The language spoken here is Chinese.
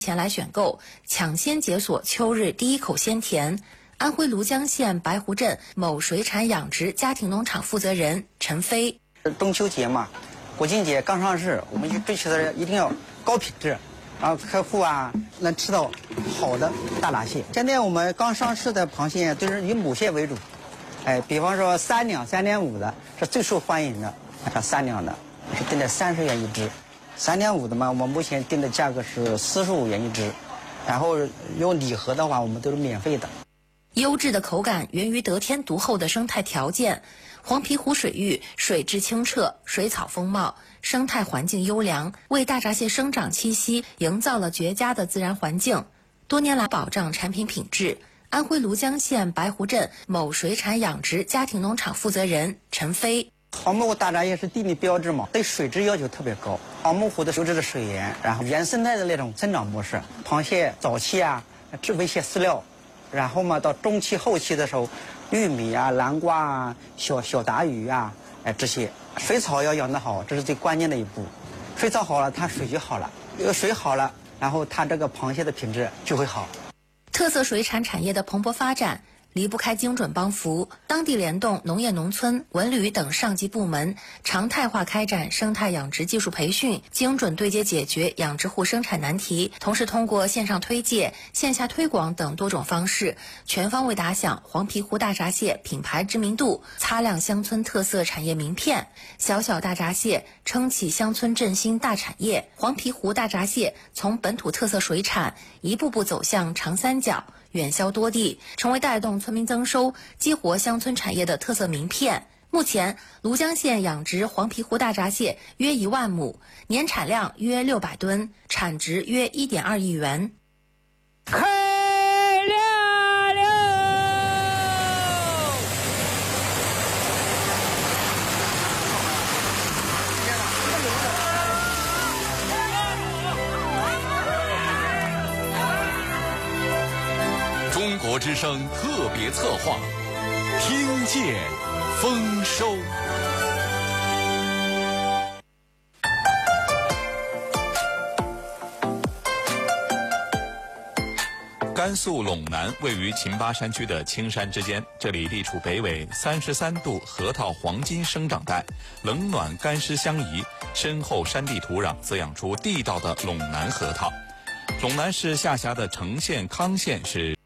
前来选购，抢先解锁秋日第一口鲜甜。安徽庐江县白湖镇某水产养殖家庭农场负责人陈飞： 中秋节嘛，国庆节刚上市，我们就追求的一定要高品质，然后客户能吃到好的大闸蟹。现在我们刚上市的螃蟹都是以母蟹为主，比方说3两、3.5的是最受欢迎的，像3两的是定在30元一只，3.5的嘛，我们目前定的价格是45元一只，然后用礼盒的话，我们都是免费的。 优质的口感源于得天独厚的生态条件。黄陂湖水域水质清澈，水草丰茂，生态环境优良，为大闸蟹生长栖息营造了绝佳的自然环境。多年来保障产品品质。安徽庐江县白湖镇某水产养殖家庭农场负责人陈飞： 黄陂湖大闸蟹是地理标志嘛，对水质要求特别高。黄陂湖的优质的水源，然后原生态的那种增长模式，螃蟹早期制为一些饲料，然后嘛到中期后期的时候，玉米南瓜小达鱼这些水草要养得好，这是最关键的一步。水草好了，它水就好了，水好了，然后它这个螃蟹的品质就会好。 特色水产产业的蓬勃发展离不开精准帮扶，当地联动农业农村、文旅等上级部门，常态化开展生态养殖技术培训，精准对接解决养殖户生产难题，同时通过线上推介、线下推广等多种方式，全方位打响黄陂湖大闸蟹品牌知名度，擦亮乡村特色产业名片。小小大闸蟹撑起乡村振兴大产业，黄陂湖大闸蟹从本土特色水产一步步走向长三角，远销多地，成为带动村民增收、激活乡村产业的特色名片。目前，庐江县养殖黄陂湖大闸蟹约1万亩，年产量约600吨，产值约1.2亿元。 开亮了！ 中国之声特别策划，听见丰收。甘肃陇南位于秦巴山区的青山之间，这里地处北纬33度核桃黄金生长带，冷暖干湿相宜，深厚山地土壤滋养出地道的陇南核桃。陇南市下辖的成县、康县是